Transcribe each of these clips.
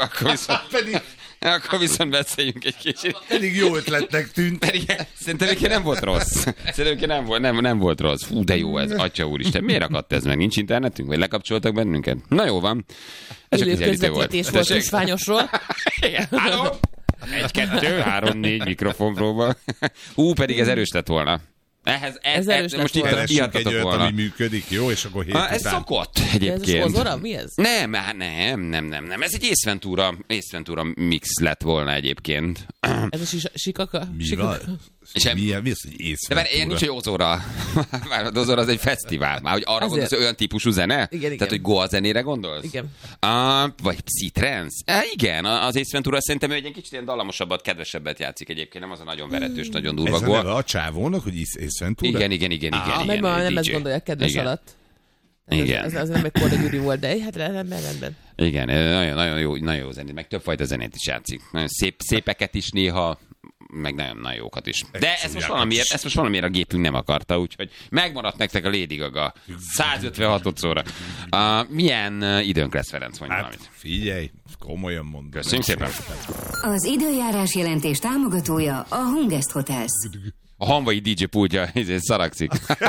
Akkor viszont beszéljünk egy kicsit. Pedig jó ötletnek tűnt. Szerintem őké nem volt rossz. Nem volt rossz. Fú, de jó ez, atya úristen. Miért akadt ez meg? Nincs internetünk? Vagy lekapcsoltak bennünket? Na jó van. Ez csak közvetítés volt Tusványosról. Igen, halló? 1, 2, 3, 4 mikrofon próba. Pedig ez erős lett volna. Ez most itt egy olyat, ami működik, jó? És akkor ez szokott egyébként. Ez Ozora? Mi ez? Nem. Ez egy Ace Ventura mix lett volna egyébként. Ez a Sikaka? Mi van? Mi az, hogy Ace Ventura? De nincs, hogy Ozora. Az Ozora az egy fesztivál. Már hogy arra gondolsz, hogy olyan típusú zene? Igen. Tehát, hogy Goa zenére gondolsz? Igen. Vagy Psytrance? Igen, az Ace Ventura szerintem egy kicsit ilyen dallamosabbat, kedvesebbet játszik egyébként. Nem az a nagyon veretős, nagyon durva Goa. Ez a neve a csávónak, hogy Ace Ventura? Igen. Meg nem ezt gondolják kedves alatt. Igen. Ez nem egy Korda Gyuri volt, de hát rendben. Igen, nagyon jó zenét, meg többfajta zenét is játszik. Nagyon szépeket is néha, meg nagyon jókat is. De ezt most valamiért a gépünk nem akarta, úgyhogy megmaradt nektek a Lady Gaga 156-szorra. Milyen időnk lesz, Ferenc, mondja valamit? Figyelj, komolyan mondom. Köszönjük szépen. Az időjárás jelentés támogatója a Hungest Hotels. A hanvai DJ pultja szaragszik.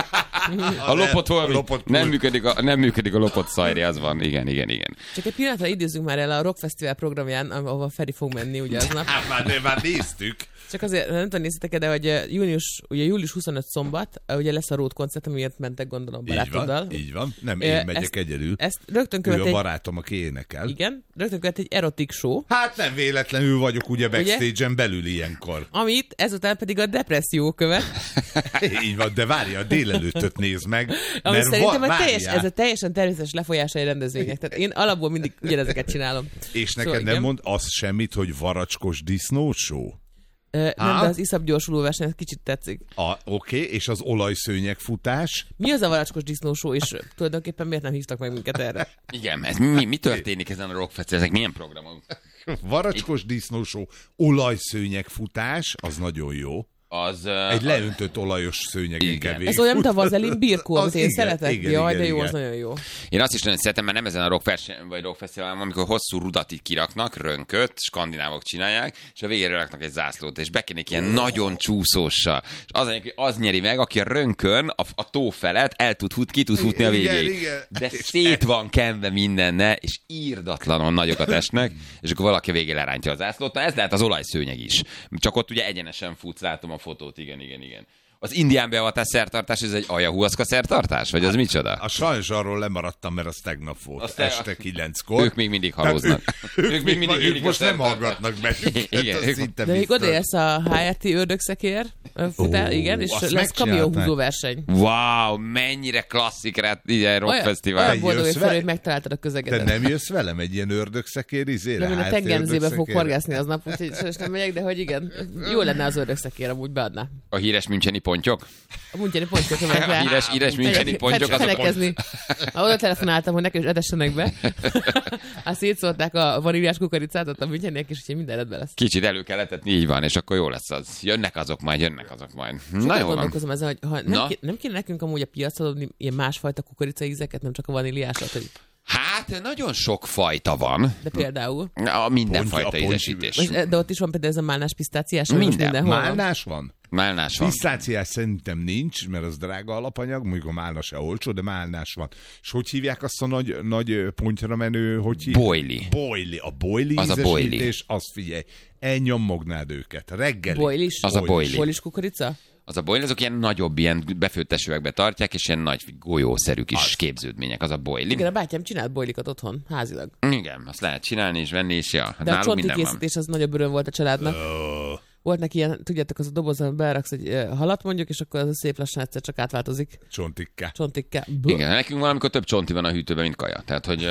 A lopott valami. Nem működik a lopott szajri, az van. Igen. Csak egy pillanatra idézzünk már el a Rock Festival programján, ahova Feri fog menni ugye aznap. Már néztük. Csak azért, nem tudom, néztetek, de hogy július 25 szombat, ugye lesz a Road koncert, amiért mentek, gondolom, barátoddal. Így van. Nem, én megyek egyedül. Ezt rögtön követ ő a barátom, aki énekel. Igen, rögtön követ egy erotik show. Hát nem véletlenül vagyok ugye backstage-en belül ilyenkor. Amit ezután pedig a depresszió követ. Így van, de várja, a délelőttöt nézd meg. Ami szerintem ez a teljesen természetes lefolyása egy rendezvénynek. Tehát én alapból mindig ugyanezeket csinálom. És neked nem mond az semmit, hogy varacskos disznóshow? Nem, de az iszap gyorsuló verseny, kicsit tetszik. Oké, és az olajszőnyeg futás? Mi az a varacskos disznóshow, és tulajdonképpen miért nem hívtak meg minket erre? Igen, ez mi történik ezen a Rock Festival? Ezek milyen programok? Varacskos disznóshow, olajszőnyeg futás, az nagyon jó. Egy leöntött olajos szőnyegen kevés. Ez olyan, mint a vazelin birkó, amit én szeretek. Jaj, de jó, az nagyon jó. Én azt is nagyon szeretem, mert nem ezen a Rock Fesztiválon, amikor hosszú rudat így kiraknak, rönköt, skandinávok csinálják, és a végére raknak egy zászlót, és bekénik ilyen nagyon csúszóssal. És az nyeri meg, aki a rönkön, a tó felett ki tud futni a végéig. Igen. De szét van kenve mindenne, és írdatlanon nagyokat esnek, és akkor valaki a végén lerántja a zászlót. Na ez lehet az olajszőnyeg is. Csak ott ugye egyenesen futsz, látom a fotót, igen. Az indián beavatás szertartás, ez egy ayahuaszka szertartás? Vagy az micsoda? A sajnos arról lemaradtam, mert az tegnap volt. Este 9-kor. Ők még mindig halóznak. Ők most nem hallgatnak bennünket. De még odaérsz a HRT ördögszekér futál, igen, és lesz kamionhúzó verseny. Wow, mennyire klasszik ilyen Rock Fesztivál. Olyan boldog, hogy megtaláltad a közegedet. Te nem jössz velem egy ilyen ördögszekér izére? Nem, én a tengerzébe fog horgászni aznap, úgyhogy nem megyek, de hogy igen. Jó lenne az ördögszekér, amúgy beadná. A híres müncheni pontyok? A müncheni pontyok. A híres müncheni pontyok. Ha oda telefonáltam, hogy nekem is edessenek be. Hát szétszórták a vaníliás kukoricát, ott a müncheniek is, úgyhogy minden rendben lesz. Kicsit elő kell etetni, így van, és akkor jó lesz az. Jönnek azok majd. Na jó van. Ezen, hogy ha nem kéne nekünk amúgy a piacra adni ilyen másfajta kukoricaízeket, nem csak a vaníliásat, hogy... Hát, nagyon sok fajta van. De például? Mindenfajta ízesítés. De ott is van például ez a málnás pisztáciás? Málnás van? Málnás van. Pisztáciás szerintem nincs, mert az drága alapanyag, mondjuk a málna se olcsó, de málnás van. És hogy hívják azt a nagy pontyra menő, Boily. A boily ízesítés, azt figyelj, elnyomognád őket. Reggeli. Boilis? Az a boily. Boilis kukorica? Az a boily, azok ilyen nagyobb, ilyen befőtt tesőekbe tartják, és ilyen nagy golyószerű kis képződmények, az a boily. Igen, a bátyám csinált boilikat otthon, házilag. Igen, azt lehet csinálni és venni, és ja. De a csonti készítés az nagyobb öröm volt a családnak. Volt neki ilyen, tudjátok, az a dobozban beraksz egy halat mondjuk, és akkor az szép lassan egyszer csak átváltozik. Csontikká. Igen, nekünk valamikor több csonti van a hűtőben, mint kaja. Tehát, hogy...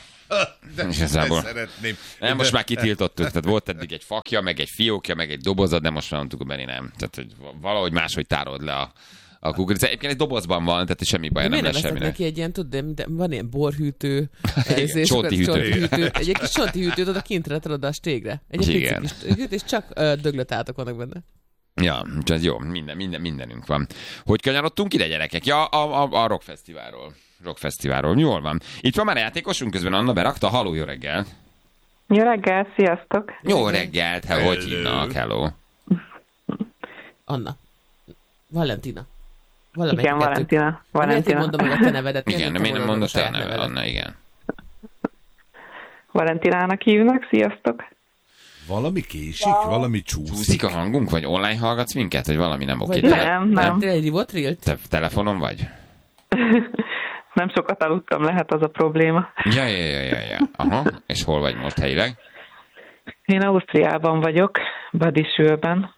De szeretném. Nem, most már kitiltottuk. Tehát volt eddig egy fakja, meg egy fiókja, meg egy dobozat, de most már nem tudjuk benni, nem. Tehát, hogy valahogy máshogy tárod le a kukoricát. Egyébként egy dobozban van, tehát semmi baj, nem lesz semmi. Neki egy ilyen, tudod, van ilyen borhűtő, csonti hűtő. Egy kis csonti hűtőt oda kintre tudod a stégre. Egy kis és csak döglött átok vannak benne. Ja, úgyhogy jó, mindenünk van. Hogy kanyarodtunk ide, gyerekek? Ja, a Rock Fesztiválról. Jól van. Itt van már a játékosunk, közben Anna berakta. Halló, jó reggel. Jó reggelt, sziasztok! Jó reggelt, hogy hívnak, hello. Anna. Valentina. Igen, Valentina. Valentina. Mondom meg a te nevedet. Igen, de miért nem mondod te a neved, Anna, igen. Valentinának hívnak, sziasztok! Valami késik, valami csúszik. Csúszik a hangunk, vagy online hallgatsz minket, vagy valami nem oké? Nem. Te egy rivotrilt? Te telefonon vagy? Nem sokat aludtam, lehet az a probléma. Ja. Aha, és hol vagy most helyileg? Én Ausztriában vagyok, Badisülben.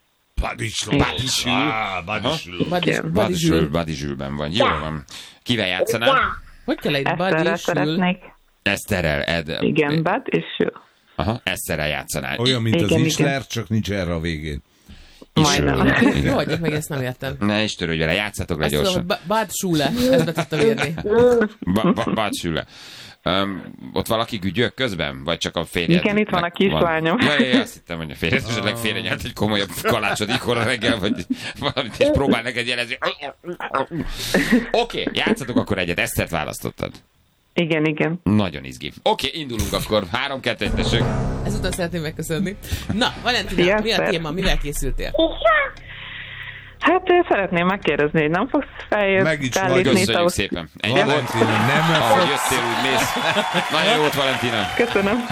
Badisülben vagy. Jól van. Kivel játszanál? Hogy kell egy Eszterrel szeretnék. Eszterrel, Igen, Badisül. Aha, Eszterrel játszanál. Olyan, mint az Isler, csak nincs erre a végén. Majdnem. Jó, hagyjuk meg, ezt nem értem. Ne is törődj vele, játszatok le gyorsan. Bad Schule, ezt be tudtam írni. Bad Schule. Ott valaki gügyök közben? Vagy csak a férjed? Igen, itt van a kislányom. Ja, azt hittem, hogy a férjed esetleg félrenyelt egy komolyabb kalácsot ikora reggel, vagy valamit, és próbál neked jelezni. Oké, játszatok akkor egyet, Esztert választottad. Igen. Nagyon izgi. Oké, indulunk akkor. 3-2-1, tessék. Ezután szeretném megköszönni. Na, Valentina, mi a téma? Mivel készültél? Hát szeretném megkérdezni, hogy nem fogsz feljönni. Köszönjük szépen. Ennyi volt? Ahogy jöttél, úgy mész. Nagyon jó volt, Valentina. Köszönöm.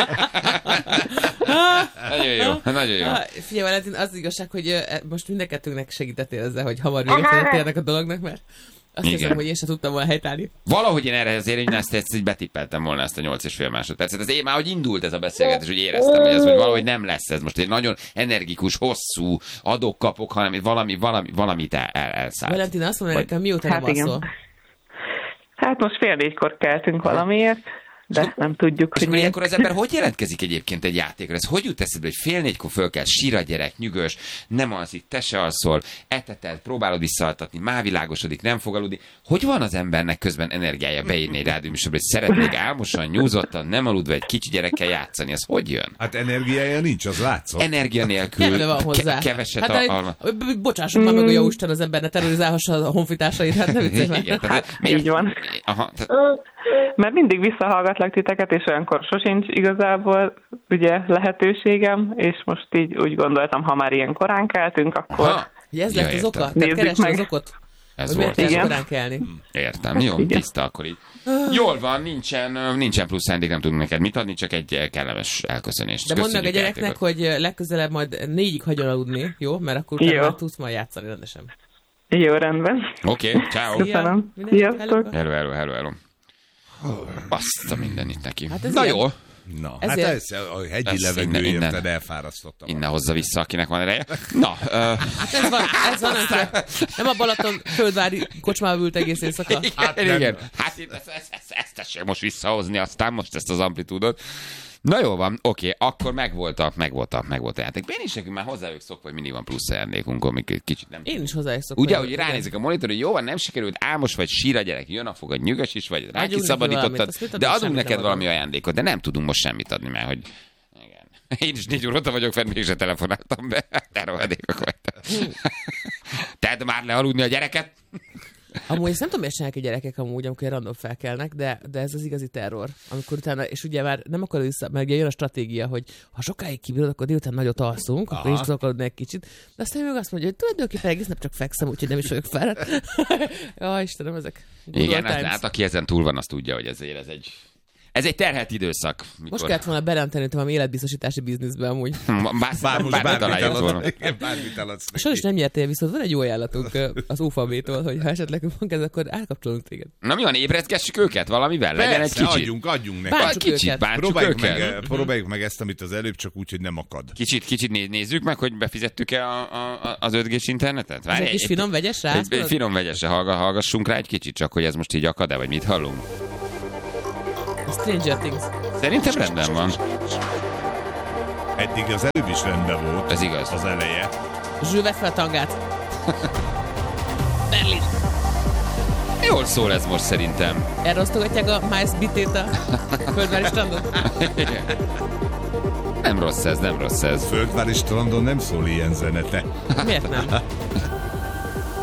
Nagyon jó. Figyelj, Valentin, az igazság, hogy most mindenkettőnknek segítettél ezzel, hogy hamar véget ennek a dolognak, mert azt hiszem, hogy én sem tudtam volna helytállni. Valahogy én erre azért én ezt így betippeltem volna ezt a 8,5 másodpercet. Ez én már, hogy indult ez a beszélgetés, hogy éreztem, hogy ez hogy valahogy nem lesz ez most egy nagyon energikus, hosszú adok-kapok, hanem valamit elszállt. Valentina, azt mondja nekem, mióta nem alszol? Hát most 3:30 keltünk valamiért, de nem tudjuk, hogy miért. Akkor az ember hogy jelentkezik egyébként egy játékra? Ez hogy jut eszedbe, hogy 3:30 föl kell, sír a gyerek, nyugös, nem alszik, te se alszol, eteted, próbálod visszaaltatni, már világosodik, nem fog aludni. Hogy van az embernek közben energiája beírni egy rádióműsorba, hogy szeretnék álmosan, nyúzottan, nem aludva egy kicsi gyerekkel játszani? Ez hogy jön? Hát energiája nincs, az látszott. Energia nélkül van hozzá. Keveset Bocsássuk már meg a jóisten, az ember ne terrorizálhassa a honfitársait, hát nem viccelj már. Így van. Mert mindig visszahallgatlak titeket, és olyankor sosincs igazából ugye lehetőségem, és most így úgy gondoltam, ha már ilyen korán keltünk, akkor... Ez lett az oka? Tehát keresd az okot? Ez volt. Igen. Korán kelni. Értem, jó, tiszta akkor így. Jól van, nincsen plusz szándék, nem tudunk neked mit adni, csak egy kellemes elköszönést. De mondd meg a gyereknek, hogy legközelebb majd 4-ig hagyjon aludni, jó? Mert akkor utána tudsz majd játszani rendesen. Jó, rendben. Oké, ciao. Köszönöm. Sziasztok. Hello. Azt a mindenit neki. Hát na jó. Na, hát ez a hegyi levegő érted, elfárasztottam. Innen hozza vissza, akinek van ereje. Na. Hát ez van, nem a Balaton földvári kocsmába ült egész éjszaka. Igen. Hát ezt tessék most visszahozni, aztán most ezt az amplitúdot. Na jó van, oké, akkor megvolt a játék. Én is nekünk már hozzájuk szokva, hogy mindig van plusz ajándékunk, amik kicsit nem... Én is hozzájuk szokva. Ugye, hogy ránézik a monitor, hogy jó van, nem sikerült, álmos vagy, sír a gyerek, jön a fogad, nyugas is vagy, rá kiszabadítottad, de adunk neked valami ajándékot, de nem tudunk most semmit adni, mert hogy... Igen. Én is 4 óta vagyok fenn, mégse telefonáltam be. Te rohadékok vagytok. Tedd már le aludni a gyereket. Amúgy ezt nem tudom, miért csinálják a gyerekek amúgy, amikor random felkelnek, de ez az igazi terror. Amikor utána, és ugye már nem akarod vissza, mert ugye jön a stratégia, hogy ha sokáig kibírod, akkor délután nagyot alszunk, akkor is tudok aludni egy kicsit. De aztán még azt mondja, hogy tulajdonképpen egész nap csak fekszem, úgyhogy nem is vagyok fáradt. Ja, Istenem, ezek. Igen, hát aki ezen túl van, az tudja, hogy ez egy terhelt időszak. Mikor... Most kellett volna bejelenteni valami életbiztosítási bizniszbe amúgy. Bármit eladsz. Sajnos nem nyertél, viszont van egy jó ajánlatunk az UFAB-tól, hogy ha esetleg van ez, akkor elkapcsolunk téged. Na mi van, ébreszgessük őket valamivel? Legyen egy kicsit. Adjunk nekik. Próbáljuk meg ezt, amit az előbb, csak úgy, hogy nem akad. Kicsit nézzük meg, hogy befizettük-e az 5G-s internetet? Ez egy kis finom vegyes rá? Egy finom vegyesre hallgassunk rá egy kicsit, csak hogy ez most így akad-e, vagy mit hallunk? Stranger Things. Szerintem rendben van. Eddig az előbb is rendben volt. Ez igaz. Az eleje. Zsül, vedd fel a tangát. Berlin. Jól szól ez most szerintem. Erre osztogatják a Miles Bitét a földvári strandon? Nem rossz ez. Földvári strandon nem szól ilyen zene, te. Miért nem?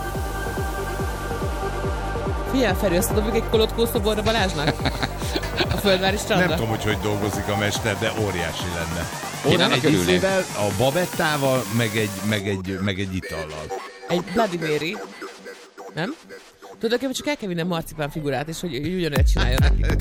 Figyelj, Feri, azt tudom, hogy egy kolotkó szoborra Balázsnak? A Földvári strandra. Nem tudom, hogy dolgozik a mester, de óriási lenne. Én egy ízével, a babettával, meg egy itallal. Egy Bloody Mary. Nem? Tudod, csak el kell vinnem marcipán figurát, és hogy ugyanolyan csinálja neki.